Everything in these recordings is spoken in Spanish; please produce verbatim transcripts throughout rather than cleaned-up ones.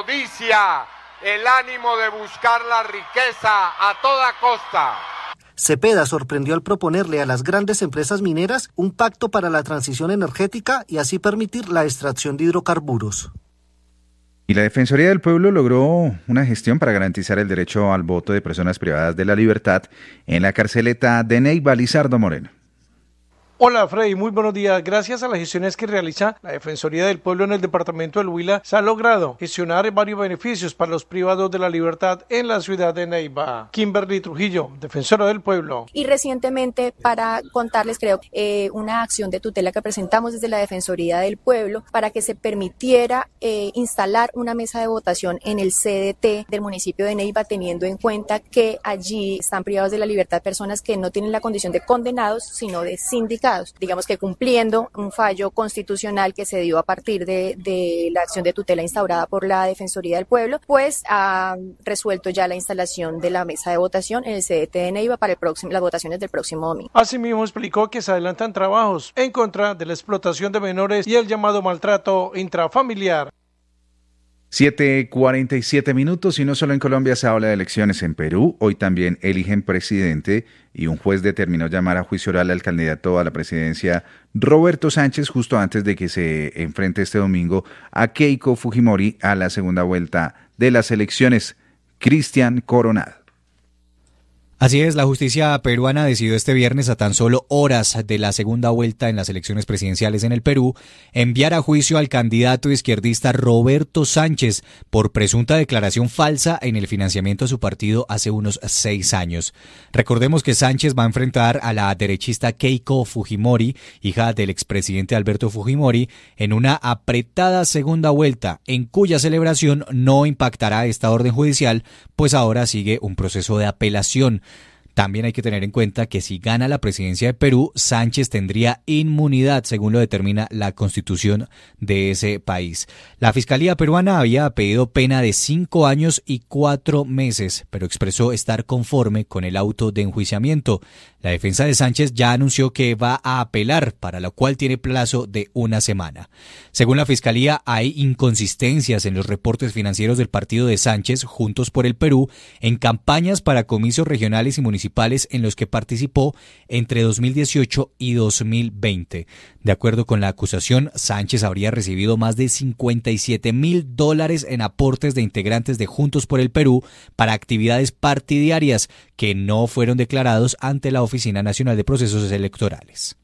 codicia, el ánimo de buscar la riqueza a toda costa. Cepeda sorprendió al proponerle a las grandes empresas mineras un pacto para la transición energética y así permitir la extracción de hidrocarburos. Y la Defensoría del Pueblo logró una gestión para garantizar el derecho al voto de personas privadas de la libertad en la carceleta de Neiva. Lizardo Moreno. Hola Freddy, muy buenos días. Gracias a las gestiones que realiza la Defensoría del Pueblo en el departamento del Huila, se ha logrado gestionar varios beneficios para los privados de la libertad en la ciudad de Neiva. Kimberly Trujillo, defensora del pueblo. Y recientemente, para contarles, creo, eh, una acción de tutela que presentamos desde la Defensoría del Pueblo para que se permitiera eh, instalar una mesa de votación en el C D T del municipio de Neiva, teniendo en cuenta que allí están privados de la libertad personas que no tienen la condición de condenados, sino de sindicados. Digamos que cumpliendo un fallo constitucional que se dio a partir de, de la acción de tutela instaurada por la Defensoría del Pueblo, pues ha resuelto ya la instalación de la mesa de votación en el C D T de Neiva para el próximo, las votaciones del próximo domingo. Asimismo explicó que se adelantan trabajos en contra de la explotación de menores y el llamado maltrato intrafamiliar. siete cuarenta y siete minutos y no solo en Colombia se habla de elecciones en Perú, hoy también eligen presidente y un juez determinó llamar a juicio oral al candidato a la presidencia Roberto Sánchez justo antes de que se enfrente este domingo a Keiko Fujimori a la segunda vuelta de las elecciones. Cristian Coronado. Así es, la justicia peruana decidió este viernes, a tan solo horas de la segunda vuelta en las elecciones presidenciales en el Perú, enviar a juicio al candidato izquierdista Roberto Sánchez por presunta declaración falsa en el financiamiento a su partido hace unos seis años. Recordemos que Sánchez va a enfrentar a la derechista Keiko Fujimori, hija del expresidente Alberto Fujimori, en una apretada segunda vuelta, en cuya celebración no impactará esta orden judicial, pues ahora sigue un proceso de apelación. También hay que tener en cuenta que si gana la presidencia de Perú, Sánchez tendría inmunidad, según lo determina la constitución de ese país. La Fiscalía peruana había pedido pena de cinco años y cuatro meses, pero expresó estar conforme con el auto de enjuiciamiento. La defensa de Sánchez ya anunció que va a apelar, para lo cual tiene plazo de una semana. Según la Fiscalía, hay inconsistencias en los reportes financieros del partido de Sánchez, Juntos por el Perú, en campañas para comicios regionales y municipales en los que participó entre dos mil dieciocho y dos mil veinte. De acuerdo con la acusación, Sánchez habría recibido más de cincuenta y siete mil dólares en aportes de integrantes de Juntos por el Perú para actividades partidarias que no fueron declarados ante la Oficina Nacional de Procesos Electorales.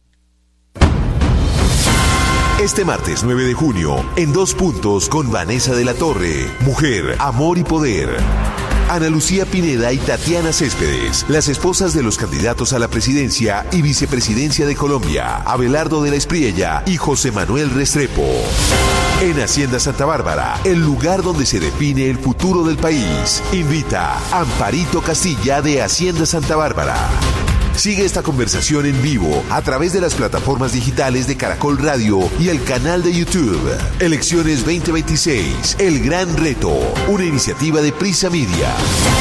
Este martes nueve de junio, en Dos Puntos con Vanessa de la Torre, Mujer, Amor y Poder. Ana Lucía Pineda y Tatiana Céspedes, las esposas de los candidatos a la presidencia y vicepresidencia de Colombia, Abelardo de la Espriella y José Manuel Restrepo. En Hacienda Santa Bárbara, el lugar donde se define el futuro del país. Invita Amparito Castilla de Hacienda Santa Bárbara. Sigue esta conversación en vivo a través de las plataformas digitales de Caracol Radio y el canal de YouTube. Elecciones veinte veintiséis, El Gran Reto, una iniciativa de Prisa Media.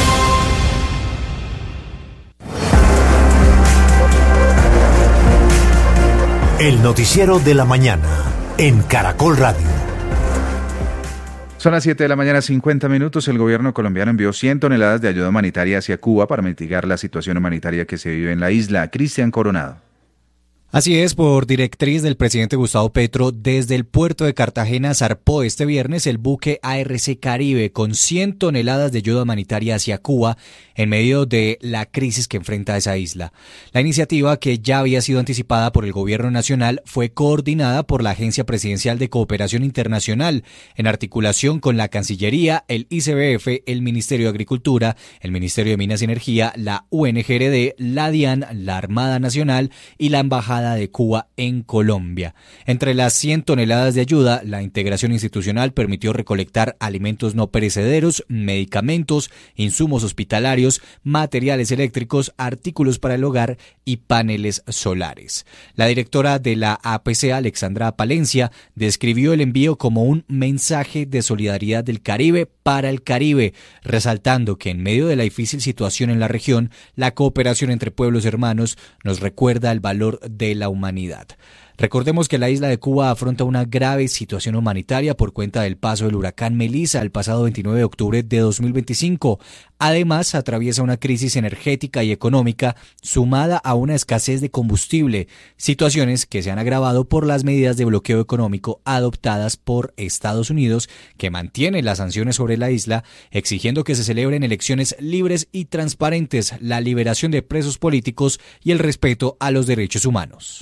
El noticiero de la mañana en Caracol Radio. Son las siete de la mañana, cincuenta minutos. El gobierno colombiano envió cien toneladas de ayuda humanitaria hacia Cuba para mitigar la situación humanitaria que se vive en la isla. Cristian Coronado. Así es, por directriz del presidente Gustavo Petro, desde el puerto de Cartagena zarpó este viernes el buque A R C Caribe con cien toneladas de ayuda humanitaria hacia Cuba en medio de la crisis que enfrenta esa isla. La iniciativa, que ya había sido anticipada por el gobierno nacional, fue coordinada por la Agencia Presidencial de Cooperación Internacional en articulación con la Cancillería, el I C B F, el Ministerio de Agricultura, el Ministerio de Minas y Energía, la U N G R D, la DIAN, la Armada Nacional y la Embajada de Cuba en Colombia. Entre las cien toneladas de ayuda, la integración institucional permitió recolectar alimentos no perecederos, medicamentos, insumos hospitalarios, materiales eléctricos, artículos para el hogar y paneles solares. La directora de la A P C, Alexandra Palencia, describió el envío como un mensaje de solidaridad del Caribe para el Caribe, resaltando que en medio de la difícil situación en la región, la cooperación entre pueblos hermanos nos recuerda el valor de la humanidad. Recordemos que la isla de Cuba afronta una grave situación humanitaria por cuenta del paso del huracán Melissa el pasado veintinueve de octubre de dos mil veinticinco. Además, atraviesa una crisis energética y económica sumada a una escasez de combustible, situaciones que se han agravado por las medidas de bloqueo económico adoptadas por Estados Unidos, que mantiene las sanciones sobre la isla, exigiendo que se celebren elecciones libres y transparentes, la liberación de presos políticos y el respeto a los derechos humanos.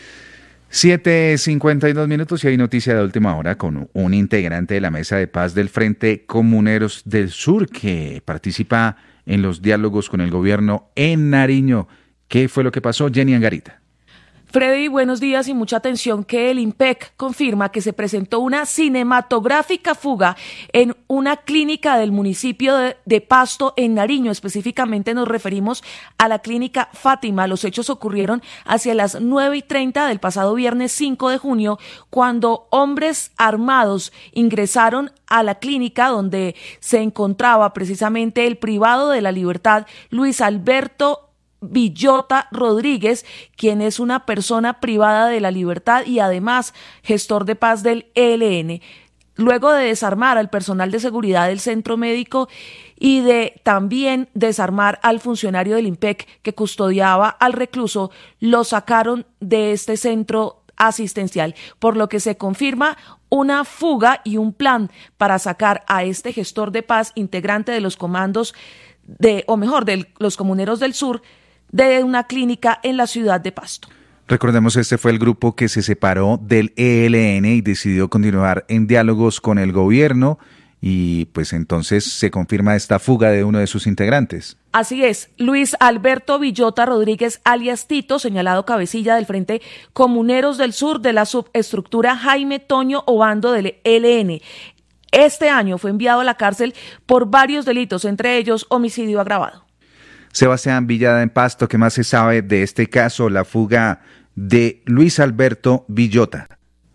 siete cincuenta y dos minutos y hay noticia de última hora con un integrante de la Mesa de Paz del Frente Comuneros del Sur que participa en los diálogos con el gobierno en Nariño. ¿Qué fue lo que pasó? Jenny Angarita. Freddy, buenos días y mucha atención que el IMPEC confirma que se presentó una cinematográfica fuga en una clínica del municipio de, de Pasto en Nariño. Específicamente nos referimos a la clínica Fátima. Los hechos ocurrieron hacia las nueve y treinta del pasado viernes cinco de junio cuando hombres armados ingresaron a la clínica donde se encontraba precisamente el privado de la libertad Luis Alberto Villota Rodríguez, quien es una persona privada de la libertad y además gestor de paz del E L N. Luego de desarmar al personal de seguridad del centro médico y de también desarmar al funcionario del IMPEC que custodiaba al recluso, lo sacaron de este centro asistencial, por lo que se confirma una fuga y un plan para sacar a este gestor de paz, integrante de los comandos de, o mejor, de los comuneros del sur, de una clínica en la ciudad de Pasto. Recordemos, este fue el grupo que se separó del E L N y decidió continuar en diálogos con el gobierno y pues entonces se confirma esta fuga de uno de sus integrantes. Así es, Luis Alberto Villota Rodríguez, alias Tito, señalado cabecilla del Frente Comuneros del Sur de la subestructura Jaime Toño Obando del E L N. Este año fue enviado a la cárcel por varios delitos, entre ellos homicidio agravado. Sebastián Villada en Pasto, ¿qué más se sabe de este caso, la fuga de Luis Alberto Villota?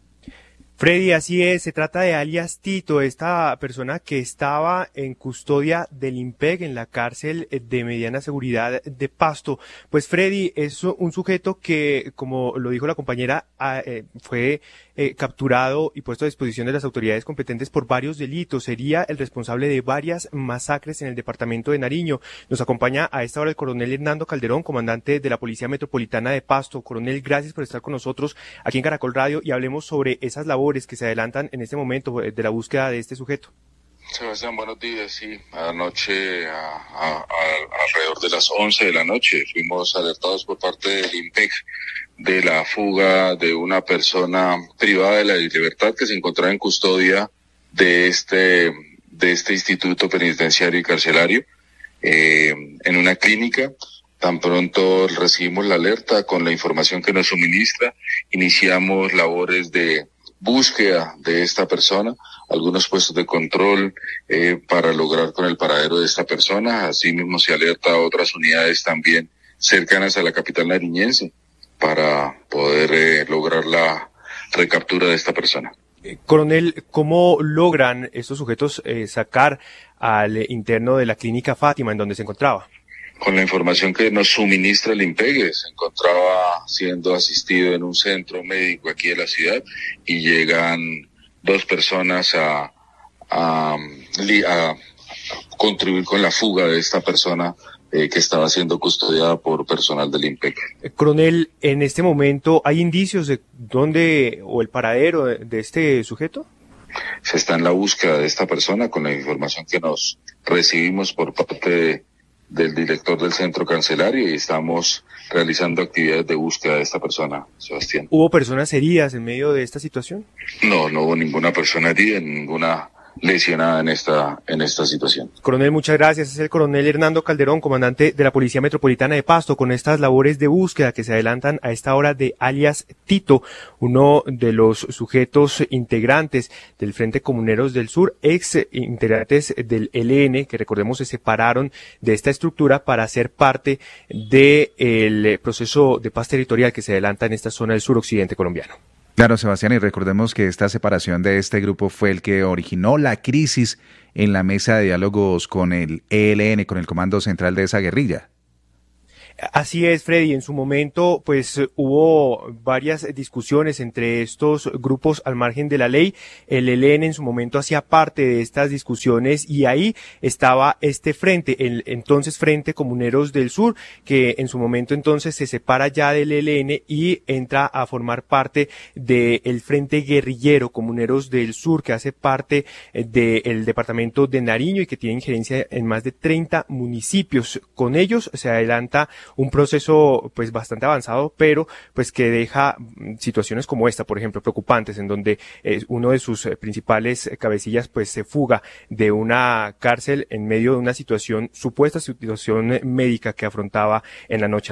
Freddy, así es, se trata de alias Tito, esta persona que estaba en custodia del IMPEC en la cárcel de mediana seguridad de Pasto. Pues Freddy es un sujeto que, como lo dijo la compañera, fue eh, capturado y puesto a disposición de las autoridades competentes por varios delitos. Sería el responsable de varias masacres en el departamento de Nariño. Nos acompaña a esta hora el coronel Hernando Calderón, comandante de la Policía Metropolitana de Pasto. Coronel, gracias por estar con nosotros aquí en Caracol Radio y hablemos sobre esas labores que se adelantan en este momento de la búsqueda de este sujeto. Sebastián, buenos días. Sí, anoche, a, a, a, alrededor de las once de la noche, fuimos alertados por parte del IMPEC de la fuga de una persona privada de la libertad que se encontraba en custodia de este, de este instituto penitenciario y carcelario, eh, en una clínica. Tan pronto recibimos la alerta con la información que nos suministra, iniciamos labores de búsqueda de esta persona, algunos puestos de control eh, para lograr con el paradero de esta persona. Asimismo se alerta a otras unidades también cercanas a la capital nariñense para poder eh, lograr la recaptura de esta persona. Eh, coronel, ¿cómo logran estos sujetos eh, sacar al interno de la clínica Fátima en donde se encontraba? Con la información que nos suministra el IMPEG, se encontraba siendo asistido en un centro médico aquí de la ciudad y llegan dos personas a, a, a contribuir con la fuga de esta persona eh, que estaba siendo custodiada por personal del IMPEG. Eh, coronel, en este momento, ¿hay indicios de dónde o el paradero de, de este sujeto? Se está en la búsqueda de esta persona con la información que nos recibimos por parte de del director del centro cancelario y estamos realizando actividades de búsqueda de esta persona, Sebastián. ¿Hubo personas heridas en medio de esta situación? No, no hubo ninguna persona herida, ninguna lesionada en esta en esta situación. Coronel, muchas gracias. Es el coronel Hernando Calderón, comandante de la Policía Metropolitana de Pasto, con estas labores de búsqueda que se adelantan a esta hora de alias Tito, uno de los sujetos integrantes del Frente Comuneros del Sur, ex integrantes del E L N, que recordemos se separaron de esta estructura para ser parte del proceso de paz territorial que se adelanta en esta zona del suroccidente colombiano. Claro, Sebastián, y recordemos que esta separación de este grupo fue el que originó la crisis en la mesa de diálogos con el E L N, con el Comando Central de esa guerrilla. Así es, Freddy. En su momento, pues hubo varias discusiones entre estos grupos al margen de la ley. El E L N en su momento hacía parte de estas discusiones y ahí estaba este frente, el entonces Frente Comuneros del Sur, que en su momento entonces se separa ya del E L N y entra a formar parte del Frente Guerrillero Comuneros del Sur, que hace parte del departamento de Nariño y que tiene injerencia en más de treinta municipios. Con ellos se adelanta un proceso pues bastante avanzado, pero pues que deja situaciones como esta, por ejemplo, preocupantes, en donde eh, uno de sus eh, principales cabecillas pues se fuga de una cárcel en medio de una situación, supuesta situación médica que afrontaba en la noche.